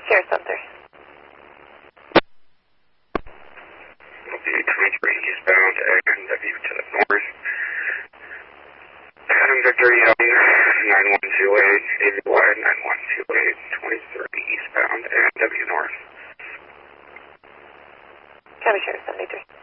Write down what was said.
Share Center. Will be 23 eastbound NW to the north. Adam Victor Young, 9128, AVY 9128, 23 eastbound NW north. Copy, Share 73.